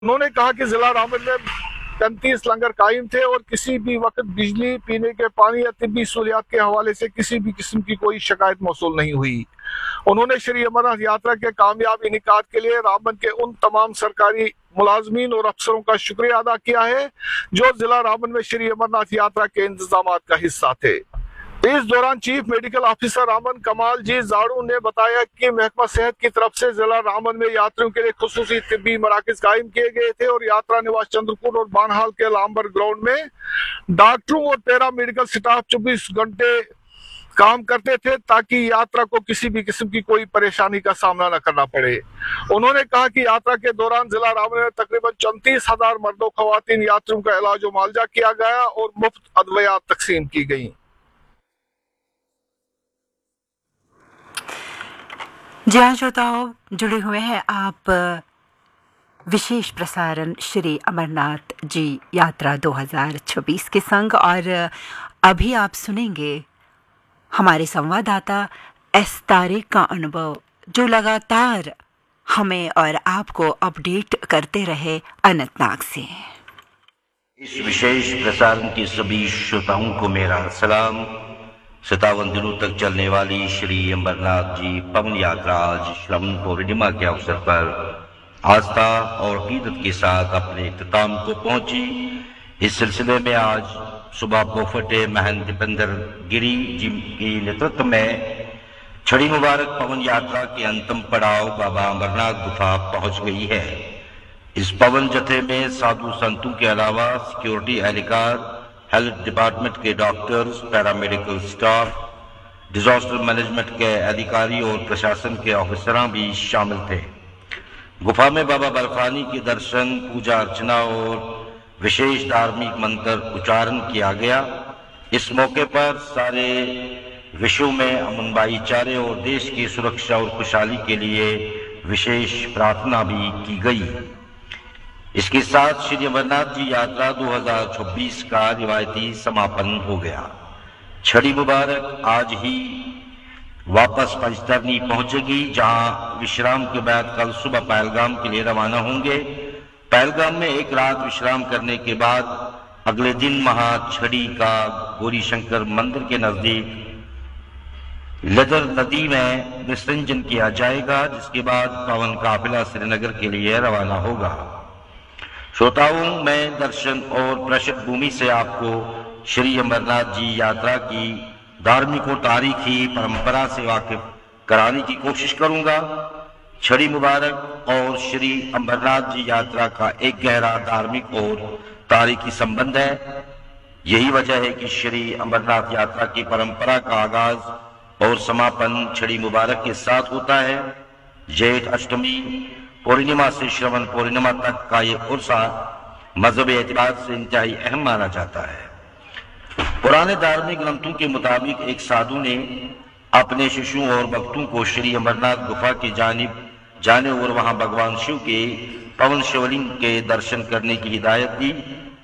उन्होंने कहा कि जिला रामबन में 35 लंगर कायम थे और किसी भी वक्त बिजली, पीने के पानी या तिब्बी सहूलियात के हवाले से किसी भी किस्म की कोई शिकायत मौसूल नहीं हुई। उन्होंने श्री अमरनाथ यात्रा के कामयाब इनेकाद के लिए रामबन के उन तमाम सरकारी मुलाजमीन और अफसरों का शुक्रिया अदा किया है जो जिला रामबन में श्री अमरनाथ यात्रा के इंतजाम का हिस्सा थे। इस दौरान चीफ मेडिकल ऑफिसर रामबन कमाल जी जाड़ू ने बताया कि महकमा सेहत की तरफ से जिला रामबन में यात्रियों के लिए खुसूसी तिब्बी मराकज कायम किए गए थे और यात्रा निवास चंद्रपुर और बानहाल के लामबर ग्राउंड में डॉक्टरों और पैरा मेडिकल स्टाफ 24 घंटे काम करते थे ताकि यात्रा को किसी भी किस्म की कोई परेशानी का सामना न करना पड़े। उन्होंने कहा कि यात्रा के दौरान जिला रामबन में तकरीबन 34,000 मर्दों खवातीन यात्रियों का इलाज और मुआवजा किया गया और मुफ्त अदवियात तकसीम की गई। जी हाँ श्रोताओं, जुड़े हुए हैं आप विशेष प्रसारण श्री अमरनाथ जी यात्रा 2026 के संग और अभी आप सुनेंगे हमारे संवाददाता एस तारिक का अनुभव जो लगातार हमें और आपको अपडेट करते रहे अनंतनाग से। इस विशेष प्रसारण के सभी श्रोताओं को मेरा सलाम। 57 दिनों तक चलने वाली श्री अमरनाथ जी पवन यात्रा आज श्रवण पूर्णिमा के अवसर पर आस्था और अकीदत के साथ अपने इख्तिताम को पहुंची। इस सिलसिले में आज सुबह पोफटे महंत दीपेंद्र गिरी जी के नेतृत्व में छड़ी मुबारक पवन यात्रा के अंतिम पड़ाव बाबा अमरनाथ गुफा पहुंच गई है। इस पवन जत्थे में साधु संतों के अलावा सिक्योरिटी एहलकार, हेल्थ डिपार्टमेंट के doctors, paramedical staff, disaster management के अधिकारी और प्रशासन के ऑफिसरां भी शामिल थे। गुफा में बाबा बर्फानी के दर्शन, पूजा अर्चना और विशेष धार्मिक मंत्र उच्चारण किया गया। इस मौके पर सारे विश्व में अमन भाईचारे और देश की सुरक्षा और खुशहाली के लिए विशेष प्रार्थना भी की गई। इसके साथ श्री अमरनाथ जी यात्रा 2026 का रिवायती समापन हो गया। छड़ी मुबारक आज ही वापस पंचतरनी पहुंचेगी, जहां विश्राम के बाद कल सुबह पहलगाम के लिए रवाना होंगे। पहलगाम में एक रात विश्राम करने के बाद अगले दिन महाछड़ी का गौरी शंकर मंदिर के नजदीक लदर नदी में विसर्जन किया जाएगा, जिसके बाद पवन काफिला श्रीनगर के लिए रवाना होगा। श्रोताओं, मैं दर्शन और पृष्ठ भूमि से आपको श्री अमरनाथ जी यात्रा की धार्मिक और तारीखी परंपरा से वाकिफ कराने की कोशिश करूंगा। छड़ी मुबारक और श्री अमरनाथ जी यात्रा का एक गहरा धार्मिक और तारीखी संबंध है। यही वजह है कि श्री अमरनाथ यात्रा की परंपरा का आगाज और समापन छड़ी मुबारक के साथ होता है। जेठ अष्टमी पूर्णिमा से श्रवण पूर्णिमा तक का ये उर्सा मजहबी एतबार से इंतहाई अहम माना जाता है। पुराने धार्मिक ग्रंथों के मुताबिक एक साधु ने अपने शिष्यों और भक्तों को श्री अमरनाथ गुफा की जानिब जाने और वहां भगवान शिव के पवन शिवलिंग के दर्शन करने की हिदायत दी,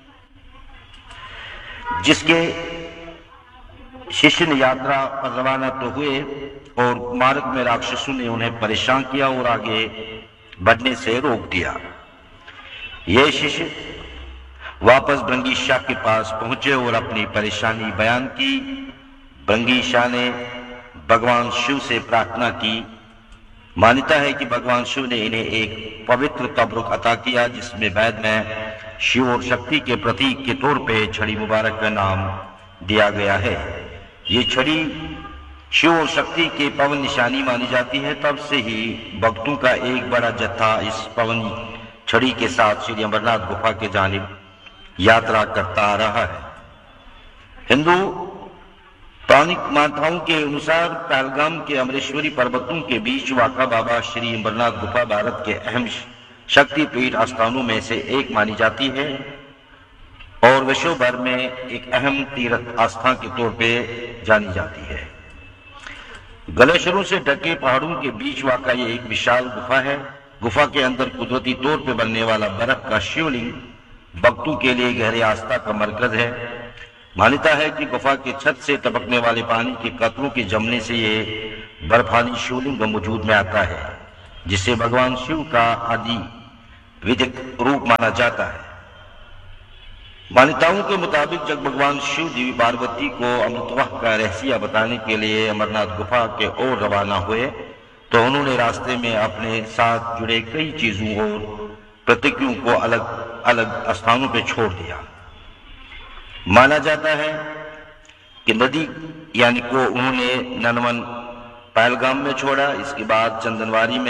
जिसके शिष्य ने यात्रा पर रवाना तो हुए और मार्ग में राक्षसों ने उन्हें परेशान किया और आगे बढ़ने से रोक दिया। ये शिष्य वापस भृंगी शाह के पास पहुंचे और अपनी परेशानी बयान की। भृंगी शाह ने भगवान शिव से प्रार्थना की। मान्यता है कि भगवान शिव ने इन्हें एक पवित्र तबरुक अता किया, जिसमें वैद में शिव और शक्ति के प्रतीक के तौर पे छड़ी मुबारक का नाम दिया गया है। ये छड़ी शिव और शक्ति के पवन निशानी मानी जाती है। तब से ही भक्तों का एक बड़ा जत्था इस पवन छड़ी के साथ श्री अमरनाथ गुफा के जानिब यात्रा करता आ रहा है। हिंदू पौराणिक मान्यताओं के अनुसार पहलगाम के अमरेश्वरी पर्वतों के बीच वाक़ा बाबा श्री अमरनाथ गुफा भारत के अहम शक्तिपीठ स्थानों में से एक मानी जाती है और विश्व भर में एक अहम तीर्थ आस्था के तौर पे जानी जाती है। ग्लेशियरों से ढके पहाड़ों के बीच वाक़ा ये एक विशाल गुफा है। गुफा के अंदर कुदरती तौर पे बनने वाला बर्फ का शिवलिंग भक्तों के लिए गहरी आस्था का मरकज है। मान्यता है कि गुफा के छत से टपकने वाले पानी के कतरों के जमने से ये बर्फानी शिवलिंग वजूद में आता है, जिससे भगवान शिव का आदि विधिक रूप माना जाता है। मान्यताओं के मुताबिक जब भगवान शिव देवी पार्वती को अमृतवाह का रहस्य बताने के लिए अमरनाथ गुफा के ओर रवाना हुए तो उन्होंने रास्ते में अपने साथ जुड़े कई चीजों और प्रतीकों को अलग अलग स्थानों पर छोड़ दिया। माना जाता है कि नदी यानी को उन्होंने ननवन पहलगाम में छोड़ा, इसके बाद चंदनवारी में